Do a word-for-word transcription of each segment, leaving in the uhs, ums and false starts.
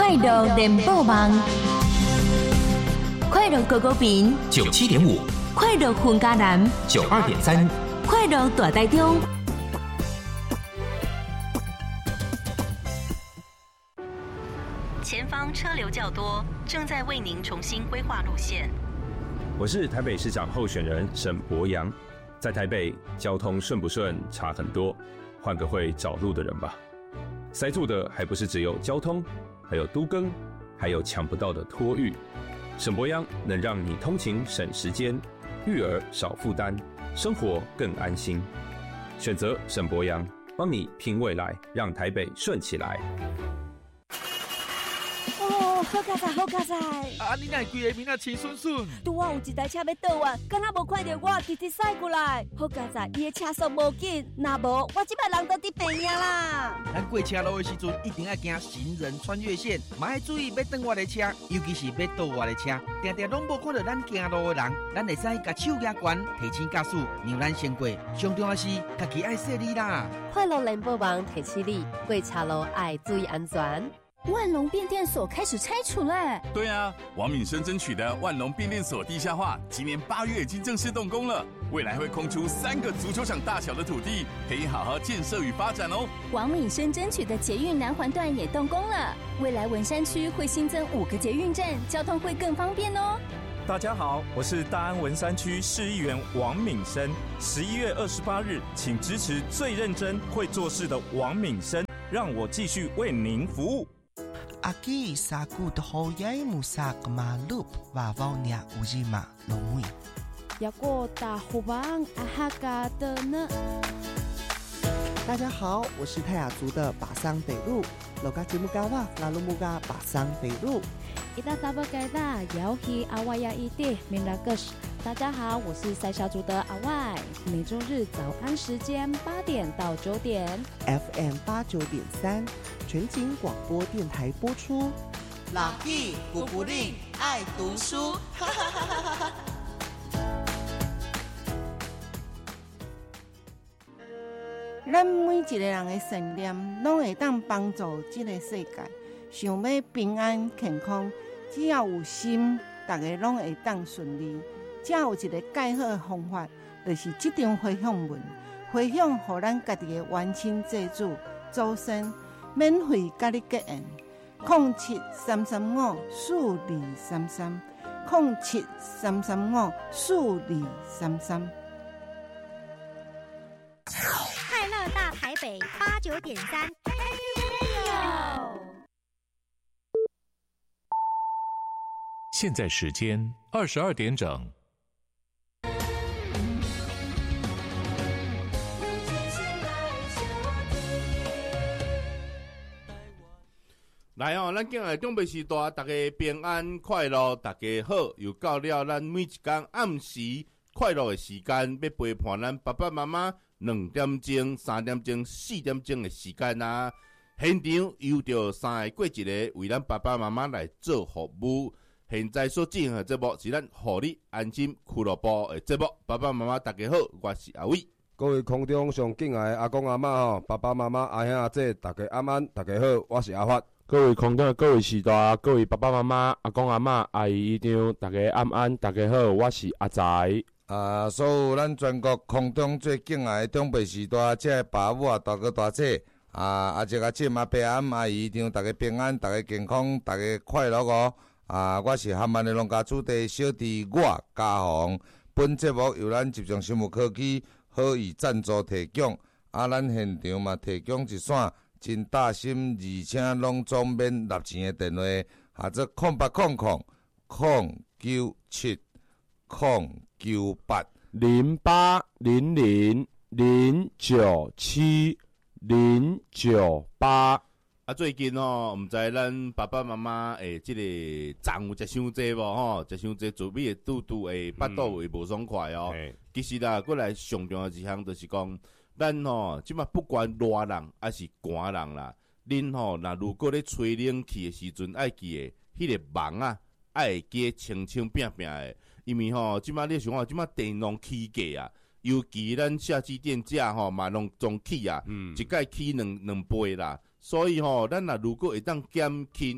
快乐联播网，快乐高高频九七点五， 快乐混加南九二点三， 快乐大台中。 前方车流较多，正在为您重新规划路线。 我是台北市长候选人沈伯洋，在台北交通顺不顺差很多，换个会找路的人吧。塞住的还不是只有交通，还有都更，还有抢不到的托育。沈伯洋能让你通勤省时间，育儿少负担，生活更安心。选择沈伯洋，帮你拼未来，让台北顺起来。 哦，好佳哉，好佳哉！ 啊，你哪规个面啊青顺顺？ 拄啊有一台车要倒弯，敢若无看到我直直驶过来。好佳哉，伊的车速无紧，若无我即摆人都伫病院啦。 咱过车路的时阵，一定要行行人穿越线，嘛要注意要转弯的车，尤其是要倒弯的车，定定拢无看到咱行路的人，咱会使甲手举悬，提醒驾驶让咱先过。上重要是，家己爱说你啦。 快乐联播网提醒你，过车路爱注意安全。 万隆变电所开始拆除嘞！ 对啊，王敏生争取的万隆变电所地下化，今年八月已经正式动工了，未来会空出三个足球场大小的土地，可以好好建设与发展哦。 王敏生争取的捷运南环段也动工了，未来文山区会新增五个捷运站，交通会更方便哦。 大家好，我是大安文山区市议员王敏生。十一月二十八日，请支持最认真会做事的王敏生，让我继续为您服务。 Aki saku dohoyai musak malup wawawnya uzima longwi. Yago dahubang ahaga的呢？ 大家好，我是泰雅族的巴桑北路，老嘎吉木嘎哇拉鲁木嘎巴桑北路。 伊达达巴盖达摇起阿外亚伊蒂明拉格什。大家好，我是塞小族的阿外，每周日早安时间八点到九点 ，F M 八九点三，全景广播电台播出。 老弟古古令爱读书，哈哈哈哈哈！ 咱每一个人的信念，拢会当帮助这个世界。想要平安健康，只要有心，大家拢会当顺利。才有一个介好的方法，就是这张回向文，回向予咱家己的冤亲债主、祖先，免费甲你结缘。零七三三五四二三三，零七三三五四二三三。 快乐大台北八九点三。 现在时间二十二点整。 来哦，咱今日中北时代，大家平安快乐，大家好，又到了咱每一天暗时快乐的时间，要陪伴咱爸爸妈妈两点钟、三点钟、四点钟的时间啊。现场有着三个过一个为咱爸爸妈妈来做服务。现在所进行的节目是咱互你安心俱乐部的节目。爸爸妈妈大家好，我是阿伟。 各位空中上敬爱的阿公阿嬷吼，爸爸妈妈阿兄阿姐，大家安安，大家好，我是阿发。 各位空中的各位时代，各位爸爸妈妈、阿公阿嬷、阿姨姨丈，大家安安，大家好，我是阿财。 啊，所有咱全国空中最敬爱的长辈时代，这个爸母啊、大哥大姐啊、阿姐阿姐、阿伯阿姆、阿姨姨丈，大家平安，大家健康，大家快乐哦！啊，我是含万的农家主地小弟我家宏。本节目由咱集中生物科技好意赞助提供，啊，咱现场嘛提供一线。真大心，而且拢总免纳钱的电话，或者空八空空空九七空九八零八零零零九七零九八。 啊，最近哦，毋知咱爸爸妈妈诶，即、这个粽有食伤济无吼？食伤济，做米的肚肚诶，巴肚会无爽快哦。嗯、其实啦，过来上重要一项就是讲。咱吼，即马不管热人还是寒人啦，恁吼，若如果咧吹冷气的时阵，爱记诶，迄个网啊，爱记清清扁扁诶，因为吼，即马你想看，即马电拢起价啊，尤其咱夏季电价吼，嘛拢总起啊，嗯、一届起两两倍啦，所以吼，咱若如果会当减轻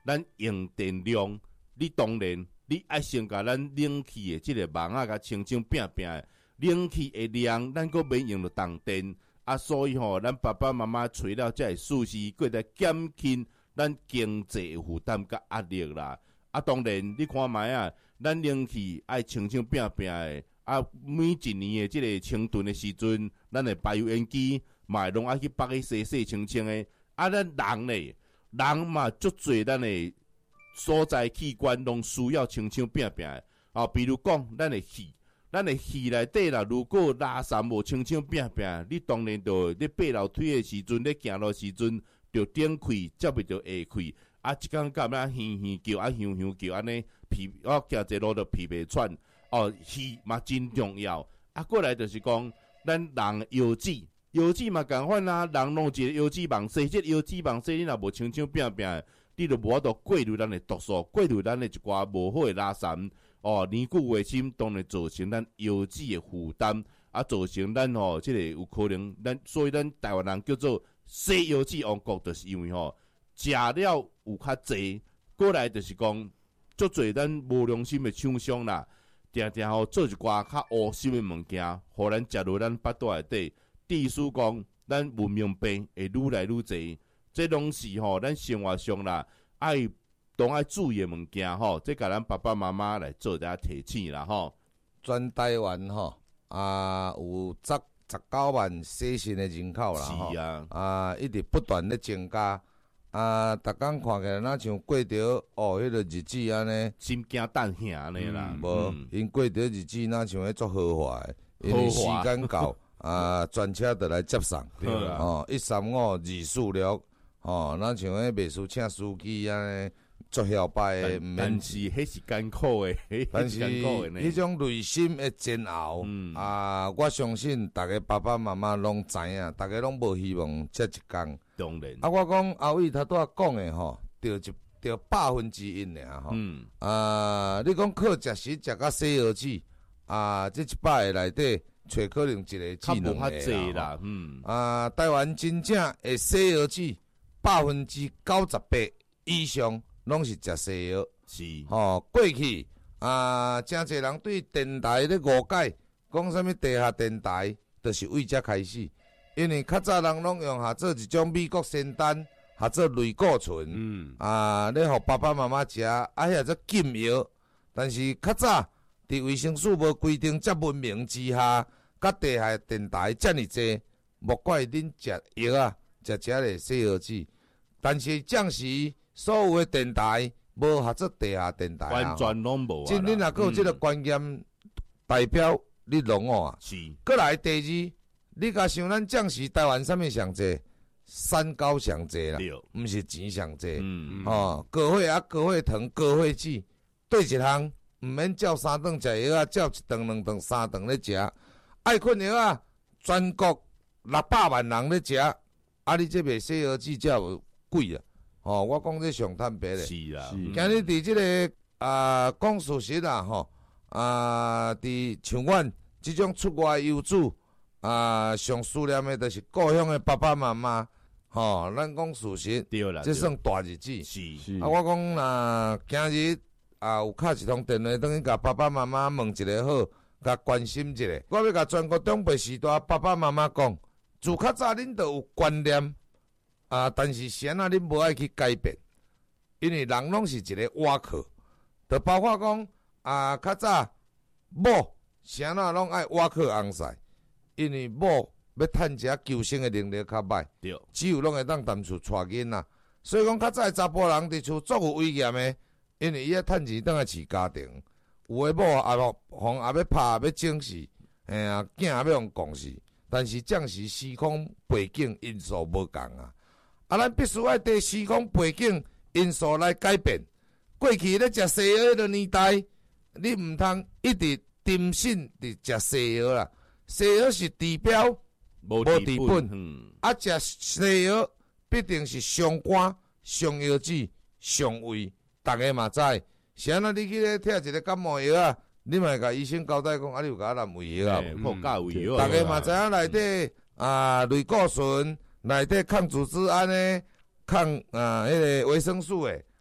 咱用电量，你当然你爱先甲咱冷气的即个网啊，甲清清拼拼的，冷气的量咱阁免用到动电啊，所以吼，咱爸爸妈妈除了才会舒适，搁会减轻咱经济的负担甲压力啦。啊，当然你看卖啊，咱冷气爱清清拼拼的。啊，每一年的即个清顿的时阵，咱的排油烟机嘛会拢爱去北去洗洗清清的。啊，咱人咧，人嘛足侪咱的所在器官拢需要清清拼拼的。啊，比如讲，咱的肺，咱的肺内底啦，如果垃圾无清清拼拼，你当然就咧爬楼梯的时阵，咧行路时阵，就顶开，接袂着下开。啊，一工甲咱哼哼叫，啊哼哼叫，安尼皮，我行一路就皮袂喘。哦，气嘛真重要，啊，过来就是讲，咱人腰子，腰子嘛共款啊，人弄一个腰子网洗，即、這個、腰子网洗你若无清清拼拼，你就无法度过滤咱的毒素，过滤咱的一寡无好的垃圾，哦，年久月深，当然造成咱腰子的负担，啊，造成咱吼，即、這個有可能，咱所以咱台湾人叫做洗腰子王国，就是因为吼，食了有较济，过来就是讲，足侪咱无良心的厂商啦。定定吼做一寡较恶心的物件，互咱食落咱腹肚内底，致使讲咱文明病会愈来愈侪。这拢是吼咱生活上啦，爱当爱注意的物件吼，这甲咱爸爸妈妈来做下提醒啦吼。 全台湾吼啊有十十九万洗肾的人口啦吼， 是啊， 啊一直不断咧增加。啊，逐工看起来若像过着哦，迄个日子安尼， 心惊胆吓安尼啦。 无，因过着日子若像迄足豪华的，因为时间到啊，专车就来接送，对啦。哦，一三五二四六，哦，若像迄秘书请司机安尼，足摇摆的，毋免。 但是迄是艰苦的， 但是迄种内心的煎熬，啊，我相信逐个爸爸妈妈拢知影，逐个拢无希望这一天。 当然， 啊，我讲后尾头拄仔讲的吼，着一着百分之一尔吼。嗯。啊，你讲靠食食食甲洗腰子，啊，这一百个内底，找可能一个至两个啦。嗯。啊，台湾真正会洗腰子，百分之九十八以上拢是食西药。 是。 吼、哦，过去啊，真侪人对电台咧误解，讲啥物地下电台，就是为遮开始。因为较早人拢用下做一种美国仙丹，下做类固醇，嗯、啊，咧互爸爸妈妈食，啊，遐做禁药。但是较早伫卫生署无规定遮文明之下，甲地下电台遮尔济，莫怪恁食药啊，食食咧洗腰子。但是暂时所有的电台无下做地下电台啊， 完全拢无啊。 即恁若有即个观念，嗯、代表你拢哦啊。 是。 过来第二。你甲想咱将时台湾啥物上济？三高上济啦，毋是钱上济。嗯嗯。哦，高血压、高血糖、高血脂，对一项毋免照三顿食药啊，照一顿、两顿、三顿咧食。爱困药啊，全国六百万人咧食，啊，你这卖洗腰子才有贵啊！哦，我讲这上坦白咧。 是啊。 今日伫即个啊，讲事实啊，吼啊，伫像阮即种出外游子。啊，上思念的就是故乡的爸爸妈妈，吼、哦，咱讲事实， 对啦， 这算大日子。 是是。啊，我讲若今日啊有敲一通电话，等于甲爸爸妈妈问一个好，甲关心一下。我要甲全国中北时代爸爸妈妈讲，自较早恁就有观念啊，但是现在恁无爱去改变，因为人拢是一个瓦壳，就包括讲啊，较早某现在拢爱瓦壳红晒。因为某要趁食求生的能力较歹，只有拢会当踮厝带囡仔，所以讲较早的查甫人伫厝足有威严的，因为伊要趁钱当来饲家庭。有诶某也要互也要拍也要整死，哎呀囝也要用讲死。但是暂时时空背景因素无共啊，啊咱必须爱伫时空背景因素来改变。过去咧食西药的年代，你毋通一直沉信伫食西药啦。西药是治标，无治本。嗯、啊，食西药必定是伤肝、伤腰子、伤胃。大家嘛知，是安那你去咧贴一个感冒药啊，你嘛甲医生交代讲，啊，你有甲咱胃药啊？ 无加胃药。 大家嘛知影内底啊，类固醇内底抗组织胺诶，抗啊迄个维生素诶，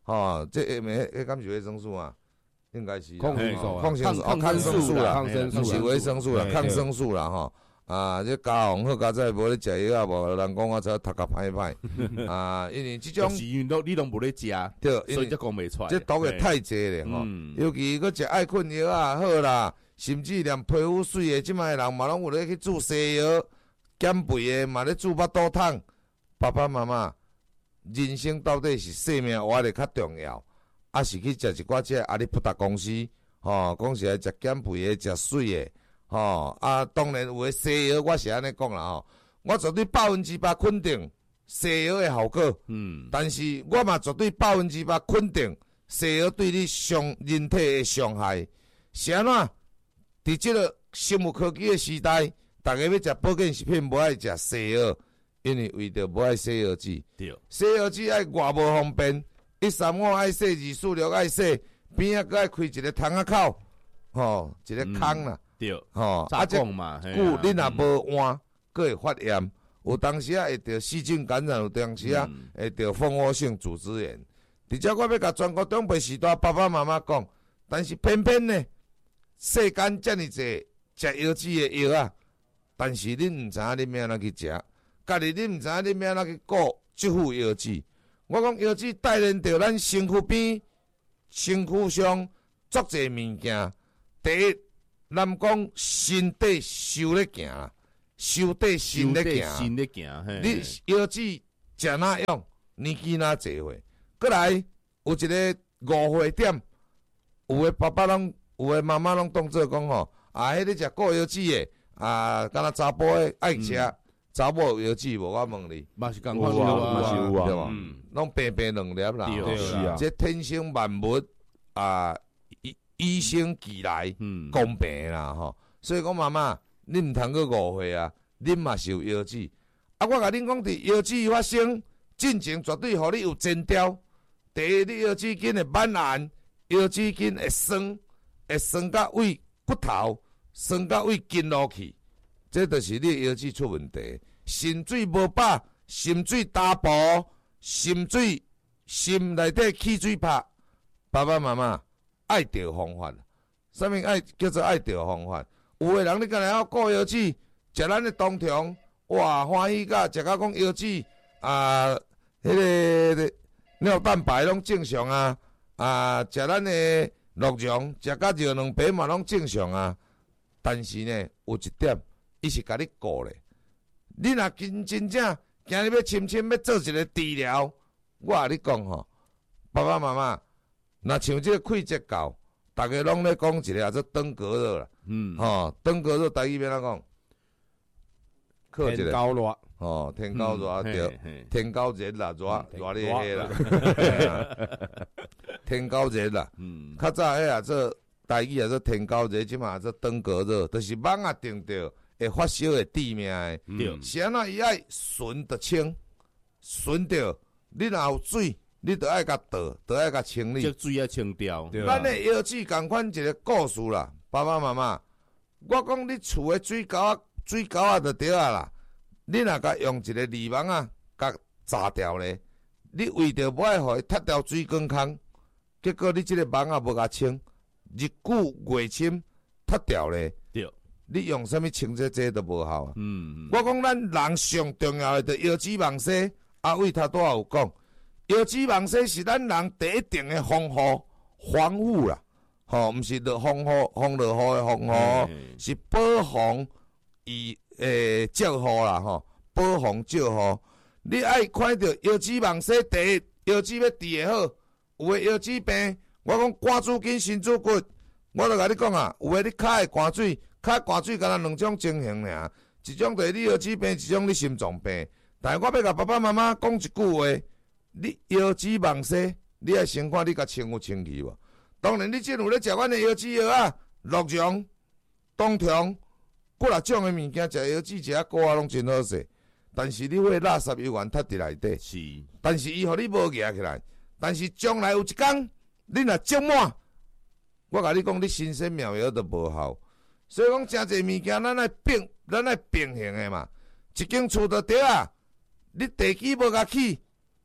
吼，这下面迄敢是维生素啊？应该是抗生素、 抗生素、哦，抗生素啦， 抗生素是维生素啦，抗生素啦，吼。啊，这加红好加在无咧食药啊，无人讲我才头壳歹歹啊，因为即种是因为你拢无咧食， 对， 所以才讲袂出来。 这毒诶太济咧吼，尤其佫食爱困药啊，好啦，甚至连皮肤水诶，即摆人嘛拢有咧去注西药，减肥诶嘛咧注巴肚痛。爸爸妈妈，人生到底是性命活得较重要，还是去食一寡只阿里不达公司？吼，讲是来食减肥诶，食水诶。吼、哦、啊，当然有诶西药，我是安尼讲啦吼，我绝对百分之百肯定西药诶效果。嗯，但是我嘛绝对百分之百肯定西药对你伤人体诶伤害。是安怎？伫即个生物科技诶时代，逐个要食保健食品，无爱食西药，因为为着无爱洗药剂。对，洗药剂爱偌无方便，一三五爱洗，二四六爱洗，边仔佫爱开一个窗仔口，吼、哦，一个空啦。嗯对，吼，啊，这久你若无换，佫会发炎，有当时啊会得细菌感染，有当时啊会得蜂窝性组织炎。而且我要甲全国长辈时代爸爸妈妈讲，但是偏偏呢，世间遮尔济食药剂的药啊，但是恁毋知影恁要安怎去食，家己恁毋知影恁要安怎去顾即副药剂。我讲药剂带领着咱身躯边、身躯上足侪物件，第一。咱讲身体修咧行啦，修体心咧行。心咧行，你药剂食哪样，年纪哪济岁？过来有一个误会点，有诶爸爸拢，有诶妈妈拢当做讲吼，啊，迄个食过药剂诶，啊，敢若查甫诶爱食，查某有药剂无？我问你， 嘛是共款有啊，嘛是有啊， 对吧？拢平平两粒啦， 是啊， 这天生万物啊。医生寄来，嗯，公平啦吼，所以讲妈妈，你毋通去误会啊，恁嘛是有药剂，啊，我甲恁讲，伫药剂发生进前，绝对互你有前兆。第一，你药剂菌会蔓延，药剂菌会酸，会酸到胃骨头，酸到胃筋落去，这就是你药剂出问题。心水无饱，心水大薄，心水心内底起水泡，爸爸妈妈。爱着方法，啥物爱叫做爱着方法？有诶人你干来要顾药剂，食咱诶冬虫，哇欢喜甲食到讲药剂啊，迄、那个尿蛋白拢正常啊，啊食咱诶鹿茸，食甲热两杯嘛拢正常啊。但是呢，有一点，伊是甲你顾咧。你若真真正今日要深深要做一个治疗，我甲你讲吼，爸爸妈妈。那像这个溃结膏，大家拢咧讲一个叫做登革热啦，嗯，吼、哦，登革热台语要怎讲？ 天高热， 哦，天高热对，天高热啦，热热咧迄啦，天高热啦，嗯，较早迄啊做台语啊做天高热，即嘛做登革热，就是蚊啊叮着会发烧会致命诶，对，是安怎伊爱顺着清，顺着你若有水。你着爱甲倒，着爱甲清理， 即水要清掉。 咱诶药剂共款一个故事啦，爸爸妈妈，我讲你厝诶水沟啊，水沟啊就对啊啦。你若甲用一个泥网啊，甲炸掉咧，你为着无爱互伊脱掉水管孔，结果你即个网啊无甲清，日久月深脱掉咧。对，你用啥物清洁剂都无效啊。嗯，我讲咱人上重要诶，着药剂网洗。阿伟他拄仔有讲。药剂网洗是咱人第一定的防护防护啦，吼、哦，毋是落防护防落雨的防护，是保防以诶照护啦，吼，保防照护。你爱看到药剂网洗，第一药剂要治会好，有诶药剂病，我讲肝子筋、心子骨，我著甲你讲啊，有诶你骹会寒水，骹寒水，敢若两种情形尔，一种就是你药剂病，一种你心脏病。但是我要甲爸爸妈妈讲一句话。你药剂网洗，你爱先看你甲清有清气无？当然，你真有咧食阮的药剂药啊，鹿茸、冬虫，几若种的物件，食药剂食啊膏啊，拢真好势。但是你会垃圾油源摊伫内底，是。但是伊互你无夹起来，但是将来有一天，你若种满，我甲你讲，你新生苗药都无效。所以讲，真侪物件，咱爱并，咱爱并行的嘛。一间厝就对啊，你地基无甲起。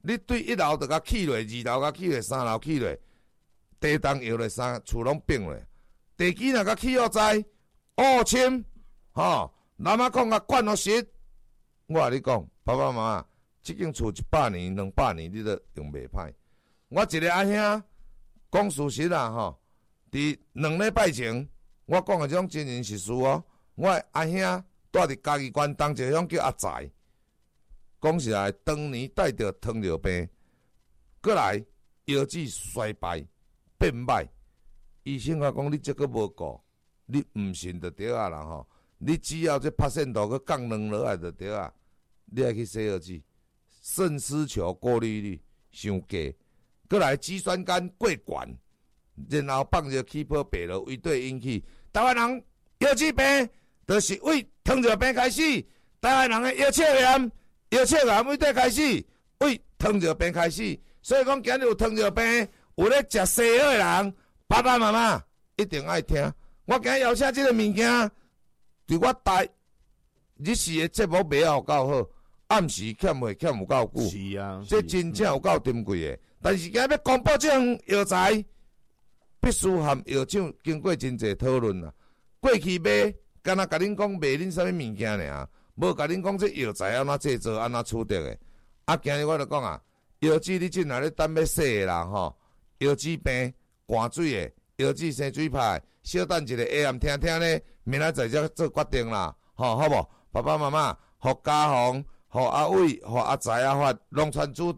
你对一楼就甲起落，二楼甲起落，三楼起落，地动摇落，三厝拢变落。地基若甲起好在乌深，吼，南仔讲甲灌好实。我甲你讲，爸爸妈妈，即间厝一百年、两百年，你都用袂歹。我一个阿兄讲事实啦，吼，伫两礼拜前，我讲的这种真人实事哦。我的阿兄住伫嘉义县东一个乡叫阿财，讲实在，当年带着糖尿病，过来腰子衰败变歹。医生啊讲你这个无顾，你毋信就对啊啦吼。你只要这拍线度去降两落来就对啊。你爱去洗耳机，肾丝球过滤率伤低，过来肌酸酐过悬，然后放着起泡白了胃对引起。台湾人腰子病，就是为糖尿病开始。台湾人的腰切炎、腰切癌胃对开始，为糖尿病开始。所以讲今日有糖尿病，有咧食西药的人。爸爸妈妈一定爱听，我今日邀请这个物件，对我台日时的节目卖有够好，暗时欠袂欠有够久， 是啊， 这真正有够珍贵的。但是今日要公布这项药材，必须含药厂经过真济讨论啦。过去卖，敢若甲恁讲卖恁啥物物件尔，无甲恁讲这药材安怎制作，安怎处理的。啊，今日我就讲啊，药剂你进来咧等要洗的啦吼，药剂病。寒水的，腰子生水派，小等一个下暗听听咧，明仔载才做决定啦，吼，好无？爸爸妈妈，互家宏，互阿伟，互阿财阿发，拢传主。